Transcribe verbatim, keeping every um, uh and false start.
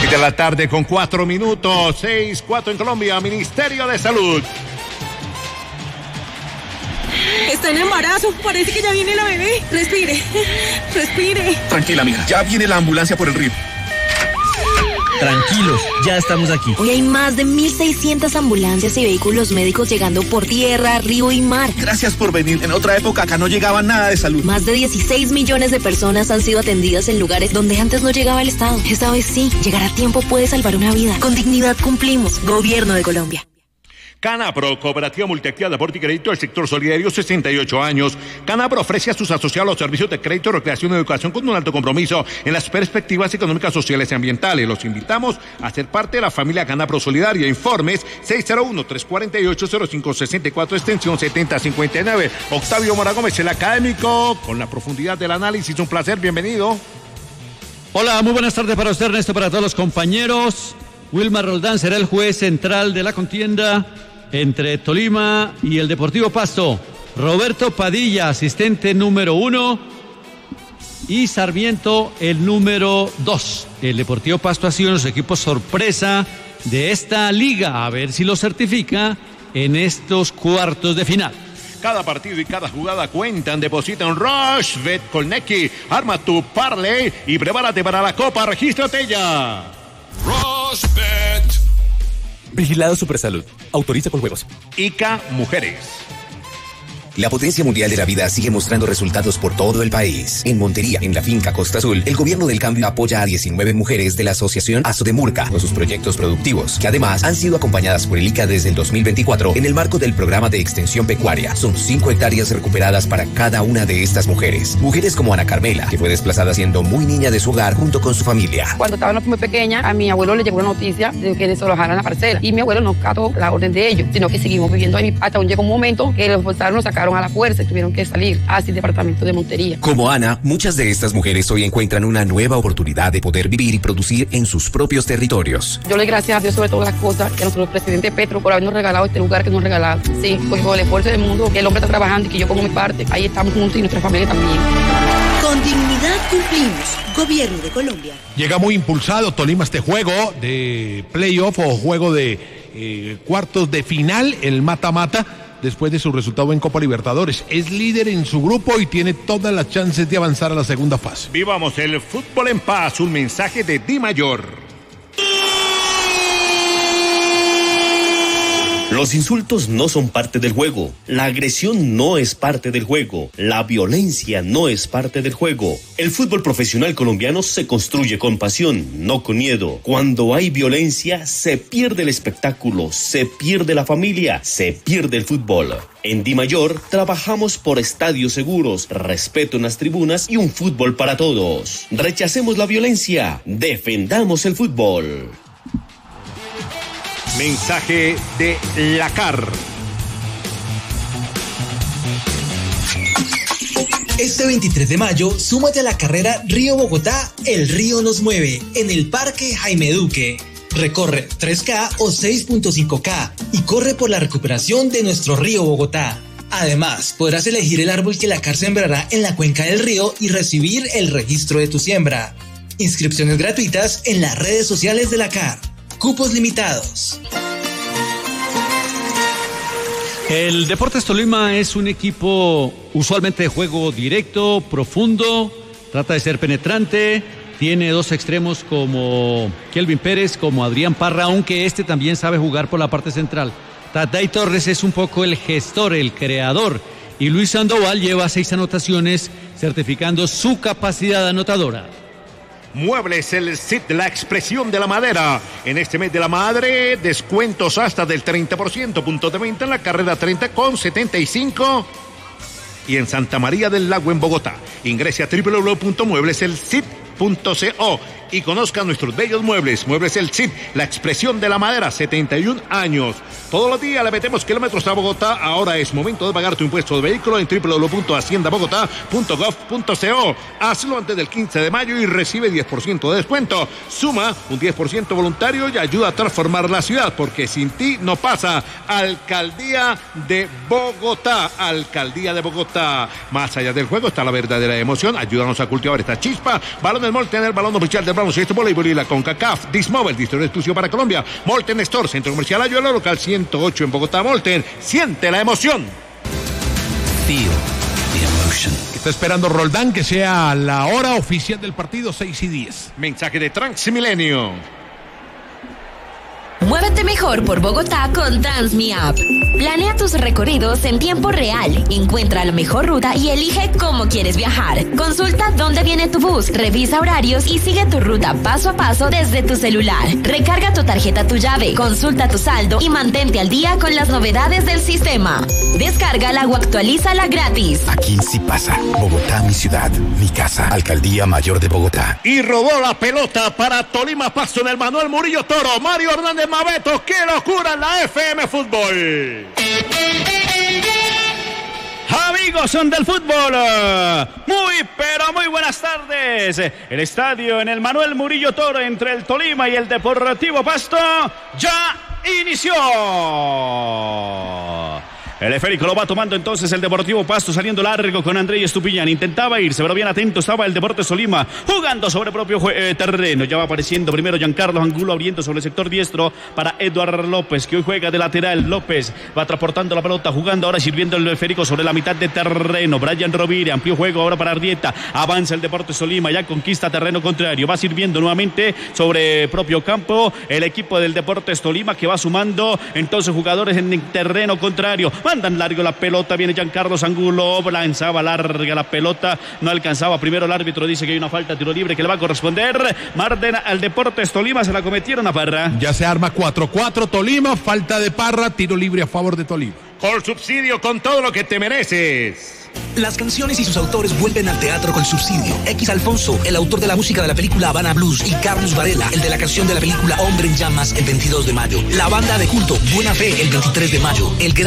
seis de la tarde con cuatro minutos, seis, cuatro en Colombia, Ministerio de Salud. Está en embarazo, parece que ya viene la bebé. Respire, respire. Tranquila, mija, ya viene la ambulancia por el río. Tranquilos, ya estamos aquí. Hoy hay más de mil seiscientas ambulancias y vehículos médicos llegando por tierra, río y mar. Gracias por venir. En otra época acá no llegaba nada de salud. Más de dieciséis millones de personas han sido atendidas en lugares donde antes no llegaba el Estado. Esta vez sí, llegar a tiempo puede salvar una vida. Con dignidad cumplimos. Gobierno de Colombia. Canapro, Cooperativa Multiactiva de Aporte y Crédito del Sector Solidario, sesenta y ocho años. Canapro ofrece a sus asociados los servicios de crédito, recreación y educación con un alto compromiso en las perspectivas económicas, sociales y ambientales. Los invitamos a ser parte de la familia Canapro Solidaria. Informes seis cero uno, tres cuatro ocho, cero cinco seis cuatro, extensión setenta cincuenta y nueve. Octavio Mora Gómez, el académico, con la profundidad del análisis. Un placer, bienvenido. Hola, muy buenas tardes para usted, Ernesto, para todos los compañeros. Wilmar Roldán será el juez central de la contienda entre Tolima y el Deportivo Pasto. Roberto Padilla, asistente número uno, y Sarmiento, el número dos. El Deportivo Pasto ha sido uno de los equipos sorpresa de esta liga. A ver si lo certifica en estos cuartos de final. Cada partido y cada jugada cuentan. Deposita un Rushbet con Neki. Arma tu parlay y prepárate para la Copa. Regístrate ya. Rushbet. Vigilado Supersalud. Autoriza con juegos. I C A Mujeres. La potencia mundial de la vida sigue mostrando resultados por todo el país. En Montería, en la finca Costa Azul, el Gobierno del Cambio apoya a diecinueve mujeres de la Asociación Asodemurca con sus proyectos productivos, que además han sido acompañadas por el I C A desde el dos mil veinticuatro en el marco del programa de extensión pecuaria. Son cinco hectáreas recuperadas para cada una de estas mujeres. Mujeres como Ana Carmela, que fue desplazada siendo muy niña de su hogar junto con su familia. Cuando estaba muy pequeña, a mi abuelo le llegó una noticia de que desalojaran la parcela y mi abuelo no cató la orden de ellos, sino que seguimos viviendo ahí hasta un llegó un momento que los forzaron, nos sacaron a la fuerza y tuvieron que salir hacia el departamento de Montería. Como Ana, muchas de estas mujeres hoy encuentran una nueva oportunidad de poder vivir y producir en sus propios territorios. Yo le doy gracias a Dios sobre todas las cosas y a nuestro presidente Petro por habernos regalado este lugar que nos ha regalado. Sí, porque con el esfuerzo del mundo que el hombre está trabajando y que yo pongo mi parte, ahí estamos juntos y nuestra familia también. Con dignidad cumplimos. Gobierno de Colombia. Llega muy impulsado Tolima este juego de playoff o juego de eh, cuartos de final, el mata-mata, después de su resultado en Copa Libertadores. Es líder en su grupo y tiene todas las chances de avanzar a la segunda fase. Vivamos el fútbol en paz, un mensaje de Di Mayor. Los insultos no son parte del juego, la agresión no es parte del juego, la violencia no es parte del juego. El fútbol profesional colombiano se construye con pasión, no con miedo. Cuando hay violencia, se pierde el espectáculo, se pierde la familia, se pierde el fútbol. En Di Mayor trabajamos por estadios seguros, respeto en las tribunas y un fútbol para todos. Rechacemos la violencia, defendamos el fútbol. Mensaje de la C A R. Este veintitrés de mayo, súmate a la carrera Río Bogotá, El Río Nos Mueve, en el Parque Jaime Duque. Recorre tres K o seis punto cinco K y corre por la recuperación de nuestro río Bogotá. Además, podrás elegir el árbol que la C A R sembrará en la cuenca del río y recibir el registro de tu siembra. Inscripciones gratuitas en las redes sociales de la C A R. Cupos limitados. El Deportes Tolima es un equipo usualmente de juego directo, profundo, trata de ser penetrante, tiene dos extremos como Kelvin Pérez, como Adrián Parra, aunque este también sabe jugar por la parte central. Tatay Torres es un poco el gestor, el creador, y Luis Sandoval lleva seis anotaciones, certificando su capacidad anotadora. Muebles El Cid, la expresión de la madera. En este mes de la madre, descuentos hasta del treinta por ciento. Puntos de venta en la carrera treinta con setenta y cinco y en Santa María del Lago en Bogotá. Ingrese a doble u doble u doble u punto muebles el cid punto co y conozca nuestros bellos muebles. Muebles El Cid, la expresión de la madera, setenta y un años. Todos los días le metemos kilómetros a Bogotá. Ahora es momento de pagar tu impuesto de vehículo en doble u doble u doble u punto hacienda bogotá punto gov punto co. Hazlo antes del quince de mayo y recibe diez por ciento de descuento. Suma un diez por ciento voluntario y ayuda a transformar la ciudad, porque sin ti no pasa. Alcaldía de Bogotá. Alcaldía de Bogotá. Más allá del juego está la verdadera emoción. Ayúdanos a cultivar esta chispa. Balón del Mol, tener el balón oficial del baloncesto, voleibol y la CONCACAF. Dismobile, distribuidor exclusivo para Colombia. Molten Store, Centro Comercial Ayuela, local ciento ocho en Bogotá. Molten, siente la emoción. Feel the emotion. Está esperando Roldán que sea la hora oficial del partido, seis y diez. Mensaje de Transmilenio. Muévete mejor por Bogotá con Dance Me Up. Planea tus recorridos en tiempo real, encuentra la mejor ruta y elige cómo quieres viajar. Consulta dónde viene tu bus, revisa horarios y sigue tu ruta paso a paso desde tu celular. Recarga tu tarjeta Tu Llave, consulta tu saldo y mantente al día con las novedades del sistema. Descárgala o actualízala gratis. Aquí sí pasa. Bogotá, mi ciudad, mi casa. Alcaldía Mayor de Bogotá. Y robó la pelota para Tolima Pasto en el Manuel Murillo Toro. Mario Hernández Mabeto, qué locura en la F M Fútbol. Amigos son del fútbol, muy pero muy buenas tardes. El estadio en el Manuel Murillo Toro entre el Tolima y el Deportivo Pasto ya inició. El esférico lo va tomando entonces el Deportivo Pasto, saliendo largo con Andrés Estupiñán. Intentaba irse, pero bien atento estaba el Deportes Tolima, jugando sobre propio eh, terreno. Ya va apareciendo primero Giancarlo Angulo, abriendo sobre el sector diestro para Eduardo López, que hoy juega de lateral. López va transportando la pelota, jugando ahora, sirviendo el esférico sobre la mitad de terreno. Brian Rovira, amplio juego ahora para Arrieta. Avanza el Deportes Tolima, ya conquista terreno contrario. Va sirviendo nuevamente sobre propio campo el equipo del Deportes Tolima, que va sumando entonces jugadores en el terreno contrario. Mandan largo la pelota, viene Giancarlo Angulo, lanzaba larga la pelota, no alcanzaba. Primero el árbitro dice que hay una falta, tiro libre que le va a corresponder. Marden al Deportes Tolima, se la cometieron a Parra. Ya se arma cuatro cuatro Tolima, falta de Parra, tiro libre a favor de Tolima. Por subsidio, con todo lo que te mereces. Las canciones y sus autores vuelven al teatro con Subsidio. X Alfonso, el autor de la música de la película Habana Blues, y Carlos Varela, el de la canción de la película Hombre en Llamas, el veintidós de mayo. La banda de culto Buena Fe, el veintitrés de mayo. El gran